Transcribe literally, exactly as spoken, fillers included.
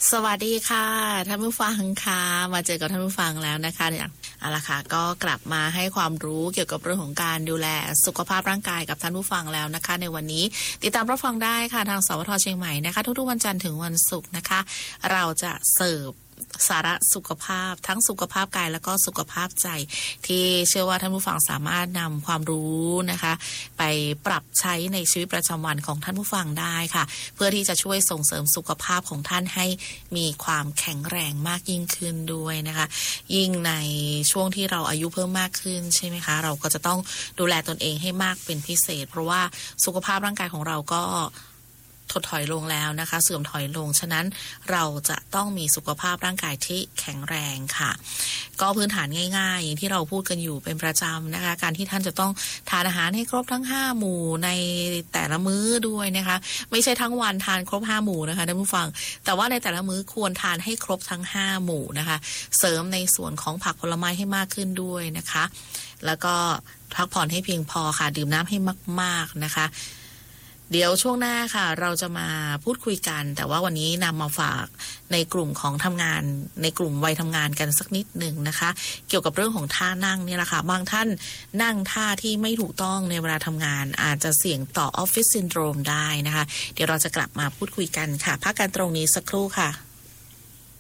สวัสดีค่ะท่านผู้ฟังค่ะมาเจอกับท่านผู้ฟังแล้วนะคะเนี่ยเอาล่ะค่ะก็กลับมาให้ความรู้เกี่ยวกับเรื่องของการดูแลสุขภาพร่างกายกับท่านผู้ฟังแล้วนะคะในวันนี้ติดตามรับฟังได้ค่ะทางสวทเชียงใหม่นะคะทุกๆวันจันทร์ถึงวันศุกร์นะคะเราจะเสิร์ฟสาระสุขภาพทั้งสุขภาพกายแล้วก็สุขภาพใจที่เชื่อว่าท่านผู้ฟังสามารถนำความรู้นะคะไปปรับใช้ในชีวิตประจำวันของท่านผู้ฟังได้ค่ะเพื่อที่จะช่วยส่งเสริมสุขภาพของท่านให้มีความแข็งแรงมากยิ่งขึ้นด้วยนะคะยิ่งในช่วงที่เราอายุเพิ่มมากขึ้นใช่ไหมคะเราก็จะต้องดูแลตนเองให้มากเป็นพิเศษเพราะว่าสุขภาพร่างกายของเราก็ถดถอยลงแล้วนะคะเสื่อมถอยลงฉะนั้นเราจะต้องมีสุขภาพร่างกายที่แข็งแรงค่ะก็พื้นฐานง่ายๆอย่างที่เราพูดกันอยู่เป็นประจำนะคะการที่ท่านจะต้องทานอาหารให้ครบทั้งห้าหมู่ในแต่ละมื้อด้วยนะคะไม่ใช่ทั้งวันทานครบห้าหมู่นะคะท่านผู้ฟังแต่ว่าในแต่ละมื้อควรทานให้ครบทั้งห้าหมู่นะคะเสริมในส่วนของผักผลไม้ให้มากขึ้นด้วยนะคะแล้วก็พักผ่อนให้เพียงพอค่ะดื่มน้ำให้มากๆนะคะเดี๋ยวช่วงหน้าค่ะเราจะมาพูดคุยกันแต่ว่าวันนี้นำมาฝากในกลุ่มของทำงานในกลุ่มวัยทำงานกันสักนิดหนึ่งนะคะเกี่ยวกับเรื่องของท่านั่งนี่แหละค่ะบางท่านนั่งท่าที่ไม่ถูกต้องในเวลาทำงานอาจจะเสี่ยงต่อออฟฟิศซินโดรมได้นะคะเดี๋ยวเราจะกลับมาพูดคุยกันค่ะพักกันตรงนี้สักครู่ค่ะ